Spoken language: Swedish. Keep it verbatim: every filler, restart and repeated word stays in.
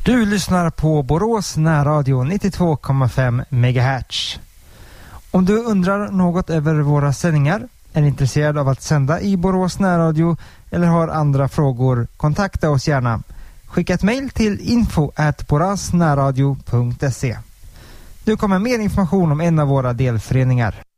Du lyssnar på Borås närradio nittiotvå komma fem megahertz. Om du undrar något över våra sändningar, är intresserad av att sända i Borås närradio eller har andra frågor, kontakta oss gärna. Skicka ett mejl till info at borasnärradio punkt se. Du kommer mer information om en av våra delföreningar.